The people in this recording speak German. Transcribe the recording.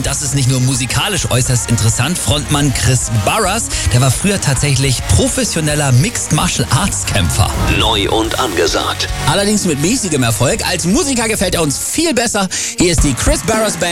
das ist nicht nur musikalisch äußerst interessant. Frontmann Chris Barras, der war früher tatsächlich professioneller Mixed Martial Arts Kämpfer. Neu und angesagt. Allerdings mit mäßigem Erfolg. Als Musiker gefällt er uns viel besser. Hier ist die Chris Barras Band.